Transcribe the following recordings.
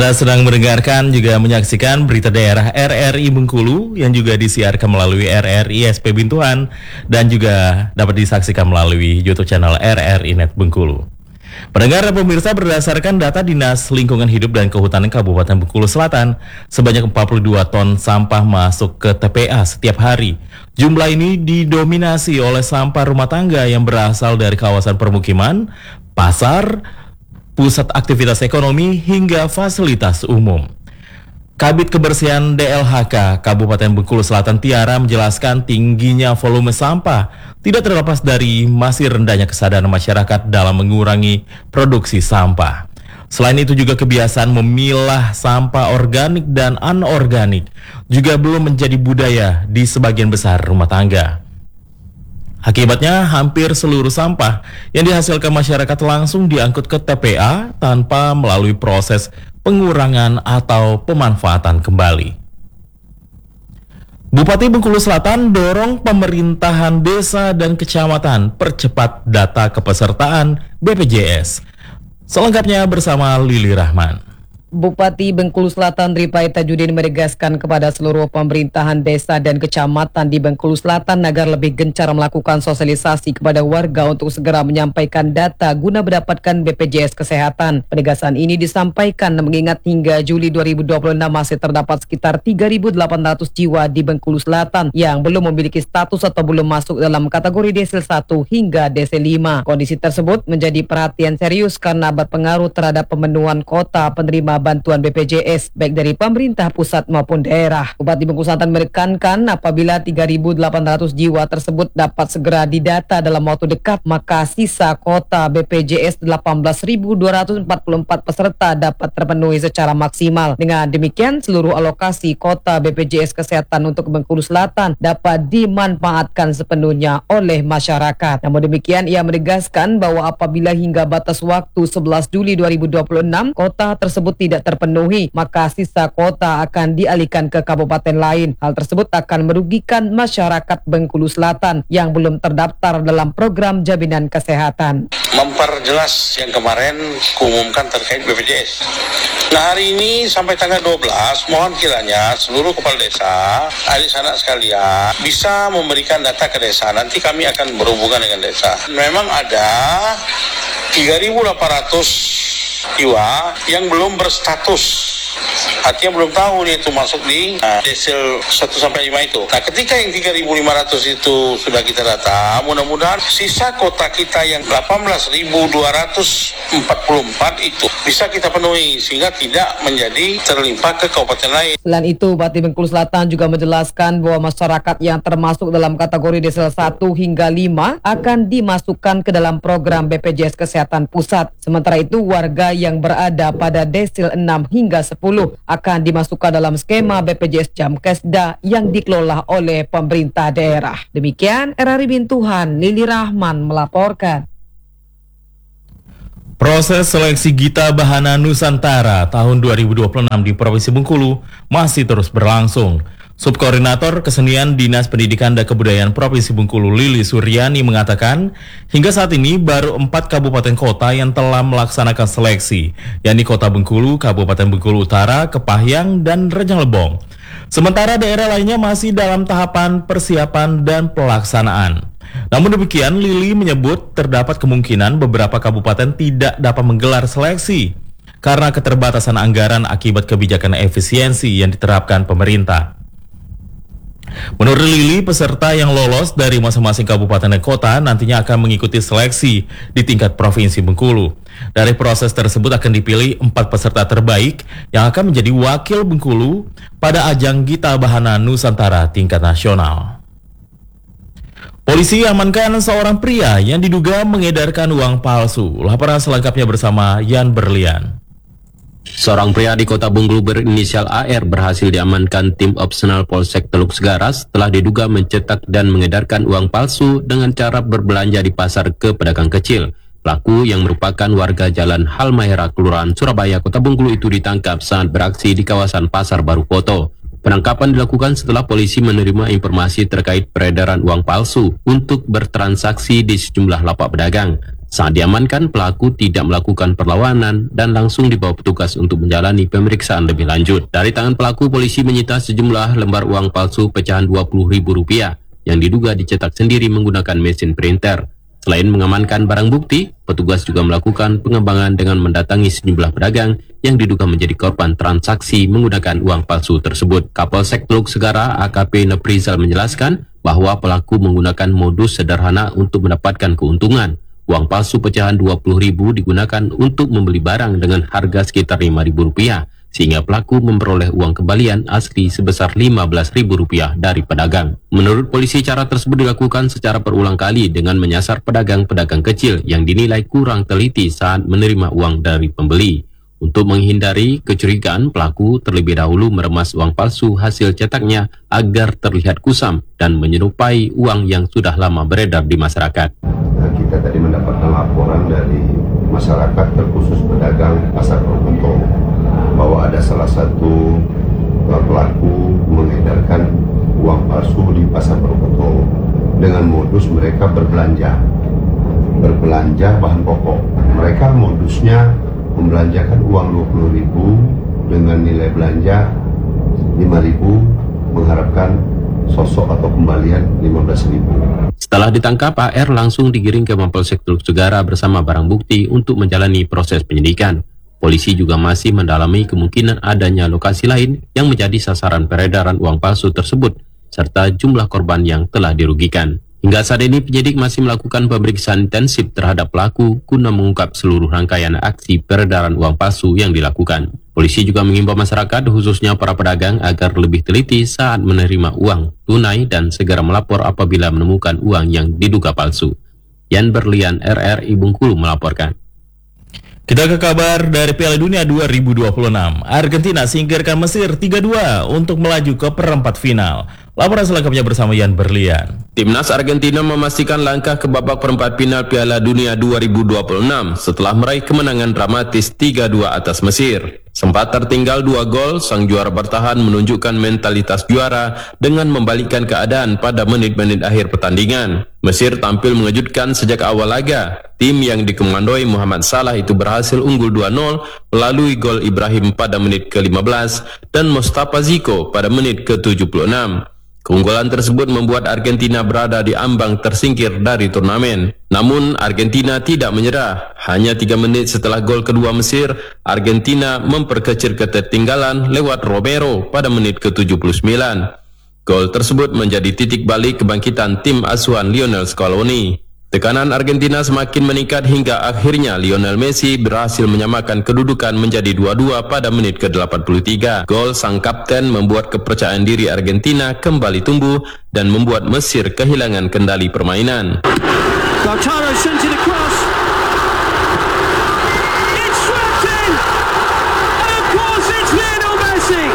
Anda sedang mendengarkan juga menyaksikan berita daerah RRI Bengkulu yang juga disiarkan melalui RRI SP Bintuan dan juga dapat disaksikan melalui YouTube channel RRI Net Bengkulu. Pendengar dan pemirsa, berdasarkan data Dinas Lingkungan Hidup dan Kehutanan Kabupaten Bengkulu Selatan, sebanyak 42 ton sampah masuk ke TPA setiap hari. Jumlah ini didominasi oleh sampah rumah tangga yang berasal dari kawasan permukiman, pasar, pusat aktivitas ekonomi, hingga fasilitas umum. Kabid Kebersihan DLHK Kabupaten Bengkulu Selatan Tiara menjelaskan tingginya volume sampah tidak terlepas dari masih rendahnya kesadaran masyarakat dalam mengurangi produksi sampah. Selain itu juga kebiasaan memilah sampah organik dan anorganik juga belum menjadi budaya di sebagian besar rumah tangga. Akibatnya, hampir seluruh sampah yang dihasilkan masyarakat langsung diangkut ke TPA tanpa melalui proses pengurangan atau pemanfaatan kembali. Bupati Bengkulu Selatan dorong pemerintahan desa dan kecamatan percepat data kepesertaan BPJS. Selengkapnya bersama Lili Rahman. Bupati Bengkulu Selatan Ripai Tajudin menegaskan kepada seluruh pemerintahan desa dan kecamatan di Bengkulu Selatan agar lebih gencar melakukan sosialisasi kepada warga untuk segera menyampaikan data guna mendapatkan BPJS Kesehatan. Penegasan ini disampaikan mengingat hingga Juli 2026 masih terdapat sekitar 3.800 jiwa di Bengkulu Selatan yang belum memiliki status atau belum masuk dalam kategori Desil 1 hingga Desil 5. Kondisi tersebut menjadi perhatian serius karena berpengaruh terhadap pemenuhan kota penerima bantuan BPJS baik dari pemerintah pusat maupun daerah. Bupati Bengkulu Selatan menekankan apabila 3.800 jiwa tersebut dapat segera didata dalam waktu dekat, maka sisa kota BPJS 18.244 peserta dapat terpenuhi secara maksimal. Dengan demikian, seluruh alokasi kota BPJS Kesehatan untuk Bengkulu Selatan dapat dimanfaatkan sepenuhnya oleh masyarakat. Namun demikian, ia menegaskan bahwa apabila hingga batas waktu 11 Juli 2026 kota tersebut tidak terpenuhi, maka sisa kota akan dialihkan ke kabupaten lain. Hal tersebut akan merugikan masyarakat Bengkulu Selatan yang belum terdaftar dalam program jaminan kesehatan. Memperjelas yang kemarin kuumumkan terkait BPJS. Nah, hari ini sampai tanggal 12, mohon kiranya seluruh kepala desa, adik sanak sekalian bisa memberikan data ke desa. Nanti kami akan berhubungan dengan desa. Memang ada 3.800 jiwa yang belum berstatus, artinya belum tahu dia itu masuk di desil 1 sampai 5 itu. Nah, ketika yang 3.500 itu sudah kita data, mudah-mudahan sisa kota kita yang 18.244 itu bisa kita penuhi sehingga tidak menjadi terlimpah ke kabupaten lain. Selain itu, Bupati Bengkulu Selatan juga menjelaskan bahwa masyarakat yang termasuk dalam kategori desil 1 hingga 5 akan dimasukkan ke dalam program BPJS Kesehatan Pusat. Sementara itu, warga yang berada pada desil 6 hingga 10 akan dimasukkan dalam skema BPJS Jamkesda yang dikelola oleh pemerintah daerah. Demikian RRI Bintuan, Lili Rahman melaporkan. Proses seleksi Gita Bahana Nusantara tahun 2026 di Provinsi Bengkulu masih terus berlangsung. Subkoordinator Kesenian Dinas Pendidikan dan Kebudayaan Provinsi Bengkulu Lili Suryani mengatakan, hingga saat ini baru 4 kabupaten kota yang telah melaksanakan seleksi, yakni Kota Bengkulu, Kabupaten Bengkulu Utara, Kepahyang, dan Rejang Lebong. Sementara daerah lainnya masih dalam tahapan persiapan dan pelaksanaan. Namun demikian, Lili menyebut terdapat kemungkinan beberapa kabupaten tidak dapat menggelar seleksi karena keterbatasan anggaran akibat kebijakan efisiensi yang diterapkan pemerintah. Menurut Lili, peserta yang lolos dari masing-masing kabupaten dan kota nantinya akan mengikuti seleksi di tingkat Provinsi Bengkulu. Dari proses tersebut akan dipilih 4 peserta terbaik yang akan menjadi wakil Bengkulu pada ajang Gita Bahana Nusantara tingkat nasional. Polisi amankan seorang pria yang diduga mengedarkan uang palsu. Laporan selengkapnya bersama Yan Berlian. Seorang pria di Kota Bengkulu berinisial AR berhasil diamankan tim opsional Polsek Teluk Segaras setelah diduga mencetak dan mengedarkan uang palsu dengan cara berbelanja di pasar ke pedagang kecil. Pelaku yang merupakan warga Jalan Halmahera, Kelurahan Surabaya, Kota Bengkulu itu ditangkap saat beraksi di kawasan Pasar Baru Poto. Penangkapan dilakukan setelah polisi menerima informasi terkait peredaran uang palsu untuk bertransaksi di sejumlah lapak pedagang. Saat diamankan, pelaku tidak melakukan perlawanan dan langsung dibawa petugas untuk menjalani pemeriksaan lebih lanjut. Dari tangan pelaku, polisi menyita sejumlah lembar uang palsu pecahan Rp20.000 yang diduga dicetak sendiri menggunakan mesin printer. Selain mengamankan barang bukti, petugas juga melakukan pengembangan dengan mendatangi sejumlah pedagang yang diduga menjadi korban transaksi menggunakan uang palsu tersebut. Kapolsek Teluk Segara AKP Neprizal menjelaskan bahwa pelaku menggunakan modus sederhana untuk mendapatkan keuntungan. Uang palsu pecahan Rp20.000 digunakan untuk membeli barang dengan harga sekitar Rp5.000, sehingga pelaku memperoleh uang kembalian asli sebesar Rp15.000 dari pedagang. Menurut polisi, cara tersebut dilakukan secara berulang kali dengan menyasar pedagang-pedagang kecil yang dinilai kurang teliti saat menerima uang dari pembeli. Untuk menghindari kecurigaan, pelaku terlebih dahulu meremas uang palsu hasil cetaknya agar terlihat kusam dan menyerupai uang yang sudah lama beredar di masyarakat. Kita tadi mendapatkan laporan dari masyarakat, terkhusus pedagang pasar Prokonto, bahwa ada salah satu pelaku mengedarkan uang palsu di pasar Prokonto dengan modus mereka berbelanja bahan pokok. Mereka modusnya membelanjakan uang Rp20.000 dengan nilai belanja Rp5.000, mengharapkan sosok atau kembalian Rp15.000. Setelah ditangkap, AR langsung digiring ke Mapolsek Teluk Segara bersama barang bukti untuk menjalani proses penyidikan. Polisi juga masih mendalami kemungkinan adanya lokasi lain yang menjadi sasaran peredaran uang palsu tersebut, serta jumlah korban yang telah dirugikan. Hingga saat ini, penyidik masih melakukan pemeriksaan intensif terhadap pelaku guna mengungkap seluruh rangkaian aksi peredaran uang palsu yang dilakukan. Polisi juga mengimbau masyarakat, khususnya para pedagang, agar lebih teliti saat menerima uang tunai dan segera melapor apabila menemukan uang yang diduga palsu. Yan Berlian, RRI Bengkulu melaporkan. Kita ke kabar dari Piala Dunia 2026. Argentina singkirkan Mesir 3-2 untuk melaju ke perempat final. Laporan selengkapnya bersama Yan Berlian. Timnas Argentina memastikan langkah ke babak perempat final Piala Dunia 2026 setelah meraih kemenangan dramatis 3-2 atas Mesir. Sempat tertinggal 2 gol, sang juara bertahan menunjukkan mentalitas juara dengan membalikkan keadaan pada menit-menit akhir pertandingan. Mesir tampil mengejutkan sejak awal laga. Tim yang dikomandoi Muhammad Salah itu berhasil unggul 2-0 melalui gol Ibrahim pada menit ke-15 dan Mustafa Ziko pada menit ke-76. Keunggulan tersebut membuat Argentina berada di ambang tersingkir dari turnamen. Namun Argentina tidak menyerah. Hanya 3 menit setelah gol kedua Mesir, Argentina memperkecil ketertinggalan lewat Romero pada menit ke-79. Gol tersebut menjadi titik balik kebangkitan tim asuhan Lionel Scaloni. Tekanan Argentina semakin meningkat hingga akhirnya Lionel Messi berhasil menyamakan kedudukan menjadi 2-2 pada menit ke-83. Gol sang kapten membuat kepercayaan diri Argentina kembali tumbuh dan membuat Mesir kehilangan kendali permainan. Lautaro sent it across. It's swept in. And of course it's Lionel Messi.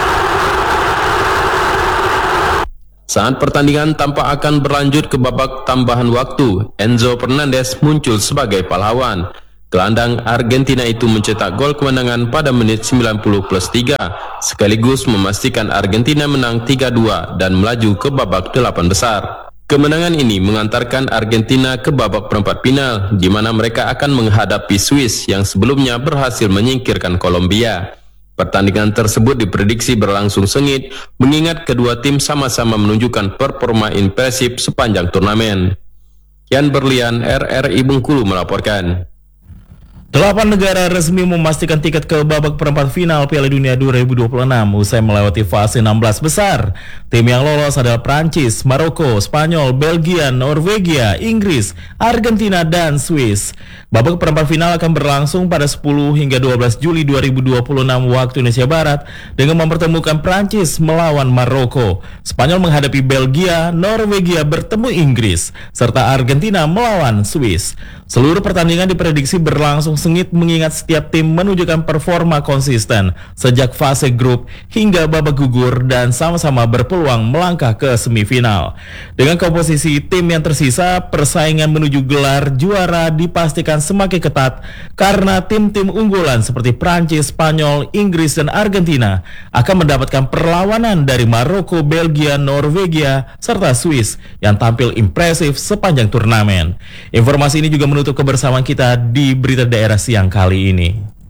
Saat pertandingan tampak akan berlanjut ke babak tambahan waktu, Enzo Fernandez muncul sebagai pahlawan. Gelandang Argentina itu mencetak gol kemenangan pada menit 90+3, sekaligus memastikan Argentina menang 3-2 dan melaju ke babak 8 besar. Kemenangan ini mengantarkan Argentina ke babak perempat final, di mana mereka akan menghadapi Swiss yang sebelumnya berhasil menyingkirkan Kolombia. Pertandingan tersebut diprediksi berlangsung sengit, mengingat kedua tim sama-sama menunjukkan performa impresif sepanjang turnamen. Yan Berlian, RRI Bengkulu melaporkan. 8 negara resmi memastikan tiket ke babak perempat final Piala Dunia 2026 usai melewati fase 16 besar. Tim yang lolos adalah Prancis, Maroko, Spanyol, Belgia, Norwegia, Inggris, Argentina, dan Swiss. Babak perempat final akan berlangsung pada 10 hingga 12 Juli 2026 waktu Indonesia Barat dengan mempertemukan Prancis melawan Maroko, Spanyol menghadapi Belgia, Norwegia bertemu Inggris, serta Argentina melawan Swiss. Seluruh pertandingan diprediksi berlangsung sengit mengingat setiap tim menunjukkan performa konsisten sejak fase grup hingga babak gugur dan sama-sama berpeluang melangkah ke semifinal. Dengan komposisi tim yang tersisa, persaingan menuju gelar juara dipastikan semakin ketat karena tim-tim unggulan seperti Prancis, Spanyol, Inggris, dan Argentina akan mendapatkan perlawanan dari Maroko, Belgia, Norwegia, serta Swiss yang tampil impresif sepanjang turnamen. Informasi ini juga menunjukkan menutup kebersamaan kita di Berita Daerah siang kali ini.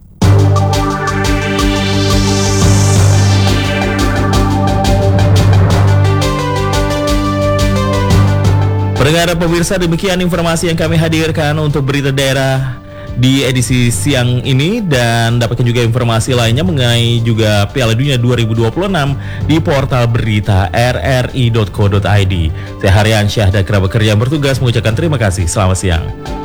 Pendengar pemirsa, demikian informasi yang kami hadirkan untuk Berita Daerah di edisi siang ini, dan dapatkan juga informasi lainnya mengenai juga Piala Dunia 2026 di portal berita rri.co.id. Saya Haryansyah dan kerabat kerja yang bertugas mengucapkan terima kasih. Selamat siang.